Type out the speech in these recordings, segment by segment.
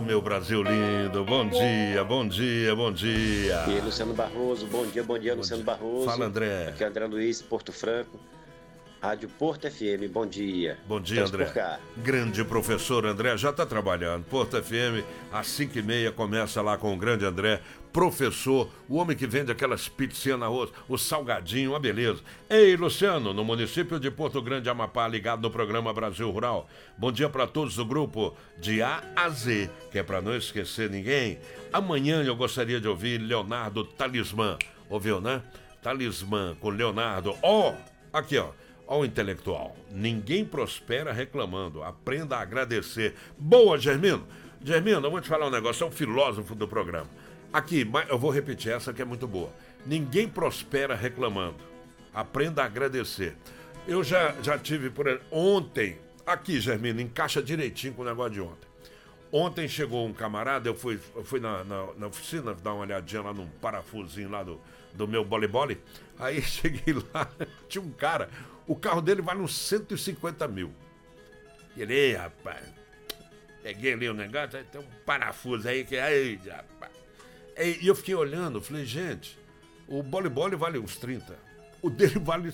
Meu Brasil lindo, bom dia, bom dia, bom dia. E aí, Luciano Barroso, bom dia, Bom Luciano dia. Barroso. Fala, André. Aqui é André Luiz, Porto Franco, Rádio Porto FM, bom dia. Bom dia, Estamos André. por cá. Grande professor André, já está trabalhando. Porto FM, às 5h30, começa lá com o grande André, professor, o homem que vende aquelas pizzinhas na rua, o salgadinho, uma beleza. Ei, Luciano, no município de Porto Grande, Amapá, ligado no programa Brasil Rural. Bom dia para todos do grupo de A a Z, que é para não esquecer ninguém. Amanhã eu gostaria de ouvir Leonardo Talismã. Ouviu, né? Talismã com Leonardo. Aqui, ó. Ó o intelectual. Ninguém prospera reclamando. Aprenda a agradecer. Boa, Germino. Germino, eu vou te falar um negócio. É um filósofo do programa. Aqui, eu vou repetir essa que é muito boa. Ninguém prospera reclamando. Aprenda a agradecer. Eu já tive por ontem. Aqui, Germino, encaixa direitinho com o negócio de ontem. Ontem chegou um camarada, eu fui na oficina dar uma olhadinha lá num parafusinho lá do meu bole-bole. Aí cheguei lá, tinha um cara, o carro dele vale uns 150 mil. E ele, ei, rapaz, peguei ali o negócio, aí tem um parafuso aí que, aí, rapaz. E eu fiquei olhando, falei, gente, o bole-bole vale uns 30, o dele vale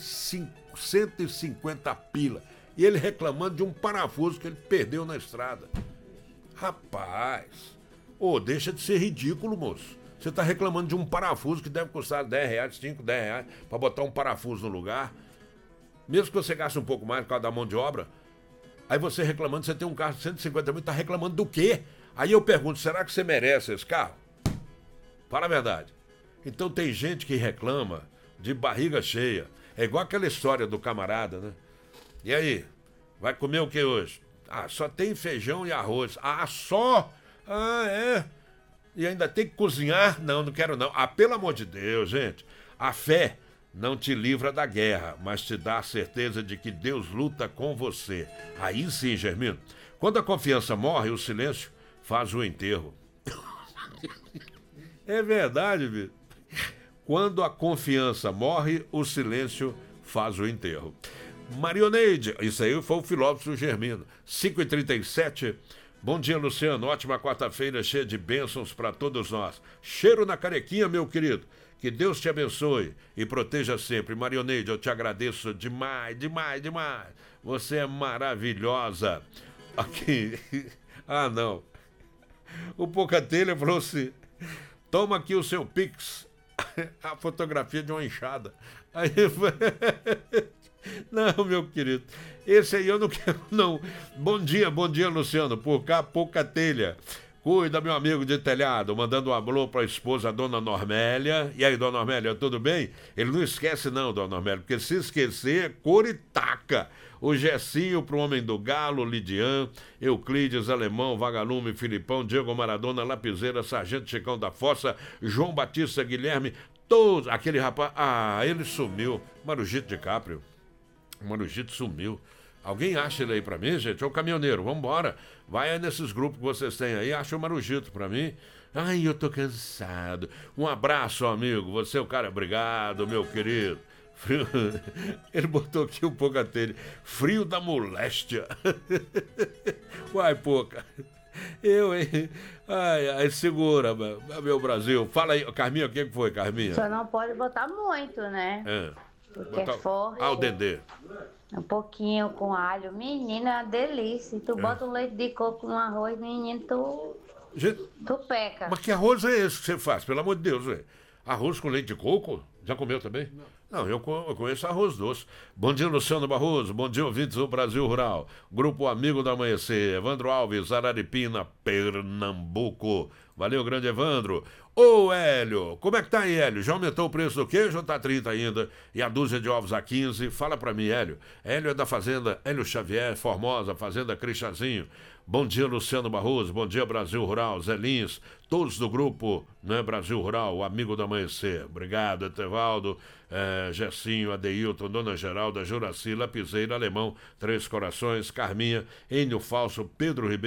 150 pila. E ele reclamando de um parafuso que ele perdeu na estrada. Rapaz, deixa de ser ridículo, moço. Você está reclamando de um parafuso que deve custar R$10, 5, R$10, para botar um parafuso no lugar. Mesmo que você gaste um pouco mais por causa da mão de obra. Aí você reclamando, você tem um carro de 150 mil, está reclamando do quê? Aí eu pergunto, será que você merece esse carro? Fala a verdade. Então tem gente que reclama de barriga cheia. É igual aquela história do camarada, né? E aí, vai comer o que hoje? Só tem feijão e arroz. Só? É. E ainda tem que cozinhar? Não quero não. Pelo amor de Deus, gente. A fé não te livra da guerra, mas te dá a certeza de que Deus luta com você. Aí sim, Germino. Quando a confiança morre, o silêncio faz o enterro. É verdade, Vitor. Quando a confiança morre, o silêncio faz o enterro. Marioneide, isso aí foi o filósofo Germino. 5h37. Bom dia, Luciano. Ótima quarta-feira, cheia de bênçãos para todos nós. Cheiro na carequinha, meu querido. Que Deus te abençoe e proteja sempre. Marioneide, eu te agradeço demais, demais, demais. Você é maravilhosa. Aqui. Não. O Pocatelha falou assim: toma aqui o seu Pix. A fotografia de uma enxada. Aí não, meu querido, esse aí eu não quero, não. Bom dia, Luciano. Por cá, pouca telha. Cuida, meu amigo de telhado. Mandando um alô para a esposa, a dona Normélia. E aí, dona Normélia, tudo bem? Ele não esquece, não, dona Normélia, porque se esquecer, cor e taca. O Gessinho pro Homem do Galo, Lidian, Euclides, Alemão, Vagalume, Filipão, Diego Maradona, Lapiseira, Sargento Chicão da Fossa, João Batista, Guilherme, todos. Aquele rapaz, ele sumiu. Marujito DiCaprio. O Marujito sumiu. Alguém acha ele aí pra mim, gente? Ô caminhoneiro, vambora. Vai aí nesses grupos que vocês têm aí, acha o Marujito pra mim. Eu tô cansado. Um abraço, amigo. Você é o cara, obrigado, meu querido. Frio. Ele botou aqui um pouco a telha. Frio da moléstia. Uai, Poca. Hein? Segura, meu Brasil. Fala aí, Carminha, o que foi, Carminha? Só não pode botar muito, né? Porque é forte. O Dendê. Um pouquinho com alho. Menina, é uma delícia. Tu bota um leite de coco no arroz, menino, tu peca. Mas que arroz é esse que você faz? Pelo amor de Deus, velho. Arroz com leite de coco? Já comeu também? Não, eu conheço arroz doce. Bom dia, Luciano Barroso. Bom dia, ouvintes do Brasil Rural. Grupo Amigo do Amanhecer. Evandro Alves, Araripina, Pernambuco. Valeu, grande Evandro. Hélio, como é que tá aí, Hélio? Já aumentou o preço do queijo ou tá 30 ainda? E a dúzia de ovos a 15? Fala pra mim, Hélio. Hélio é da Fazenda Hélio Xavier, Formosa, Fazenda Cristazinho. Bom dia, Luciano Barroso. Bom dia, Brasil Rural. Zé Lins, todos do grupo, né, Brasil Rural, o Amigo do Amanhecer. Obrigado, Etevaldo, Gessinho, Adeilton, Dona Geralda, Juraci, Lapiseira, Alemão, Três Corações, Carminha, Enio Falso, Pedro Ribeiro.